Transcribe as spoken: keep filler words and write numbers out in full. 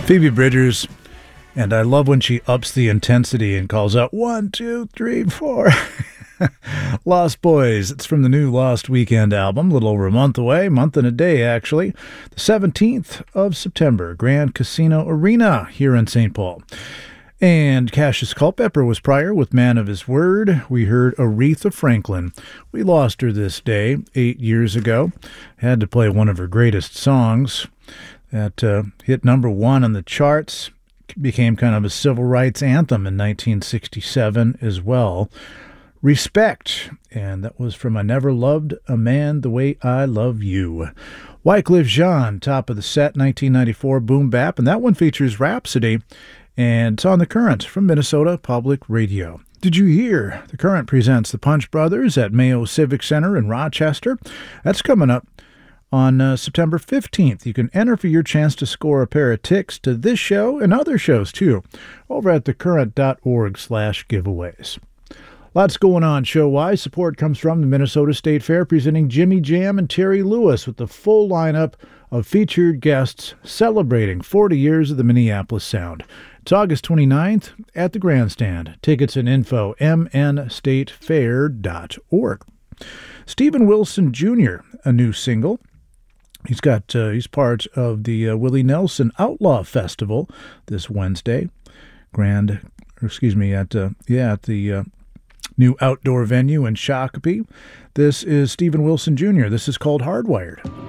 Phoebe Bridgers, and I love when she ups the intensity and calls out one, two, three, four. Lost Boys. It's from the new Lost Weekend album, a little over a month away, month and a day actually, the seventeenth of September, Grand Casino Arena here in Saint Paul. And Cassius Culpepper was prior with Man of His Word. We heard Aretha Franklin. We lost her this day eight years ago. Had to play one of her greatest songs that uh, hit number one on the charts. Became kind of a civil rights anthem in nineteen sixty-seven as well. Respect, and that was from I Never Loved a Man the Way I Love You. Wyclef Jean, top of the set, nineteen ninety-four boom bap, and that one features Rhapsody, and it's on The Current from Minnesota Public Radio. Did you hear? The Current presents the Punch Brothers at Mayo Civic Center in Rochester. That's coming up on uh, September fifteenth. You can enter for your chance to score a pair of tickets to this show and other shows, too, over at thecurrent.org slash giveaways. Lots going on show-wise. Support comes from the Minnesota State Fair, presenting Jimmy Jam and Terry Lewis with the full lineup of featured guests celebrating forty years of the Minneapolis Sound. It's August twenty-ninth at the Grandstand. Tickets and info, m n state fair dot org. Steven Wilson Junior, a new single. He's got uh, he's part of the uh, Willie Nelson Outlaw Festival this Wednesday. Grand, or excuse me, at uh, yeah at the uh, new outdoor venue in Shakopee. This is Steven Wilson Junior This is called Hardwired.